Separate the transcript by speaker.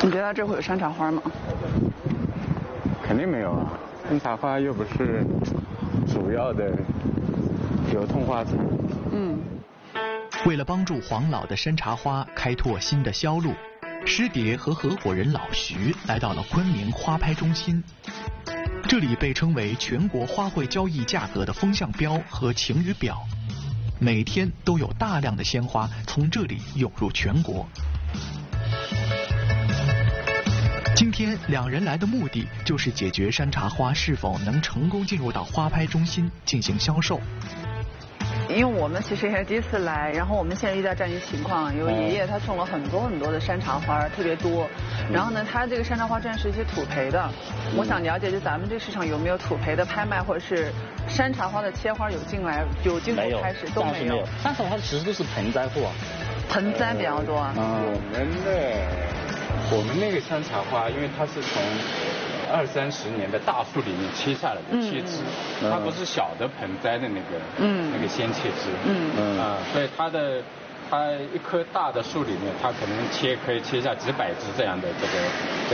Speaker 1: 你觉得这会有山茶花吗？
Speaker 2: 肯定没有啊，山茶花又不是主要的流通花材。
Speaker 3: 为了帮助黄老的山茶花开拓新的销路，师蝶和合伙人老徐来到了昆明花拍中心。这里被称为全国花卉交易价格的风向标和晴雨表，每天都有大量的鲜花从这里涌入全国。今天两人来的目的就是解决山茶花是否能成功进入到花拍中心进行销售。
Speaker 1: 因为我们其实也是第一次来，然后我们现在遇到这样一个情况，因为爷爷他种了很多的山茶花，特别多。然后呢，他这个山茶花真的是一些土培的。我想了解，就咱们这市场有没有土培的拍卖，或者是山茶花的切花有进来开始都没有。
Speaker 4: 山茶花其实都是盆栽货，
Speaker 1: 盆栽比较多。
Speaker 2: 我们那个山茶花，因为它是从20-30年的大树里面切下来的切枝，它不是小的盆栽的那个先切枝，所以它一棵大的树里面，它可能可以切下几百枝这样的这个